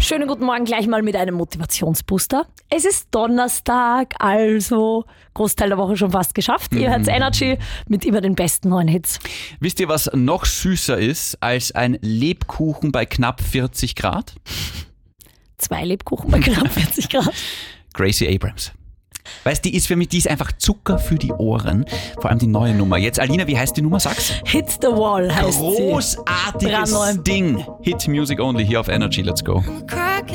Schönen guten Morgen gleich mal mit einem Motivationsbooster. Es ist Donnerstag, also Großteil der Woche schon fast geschafft. Ihr hört Energy mit immer den besten neuen Hits. Wisst ihr, was noch süßer ist als ein Lebkuchen bei knapp 40 Grad? 2 Lebkuchen bei knapp 40 Grad. Gracie Abrams. Weißt du, die ist einfach Zucker für die Ohren. Vor allem die neue Nummer. Jetzt, Alina, wie heißt die Nummer? Sag's. Hit the Wall heißt Großartiges sie. Ding. Hit Music Only hier auf Energy. Let's go. I'm a crack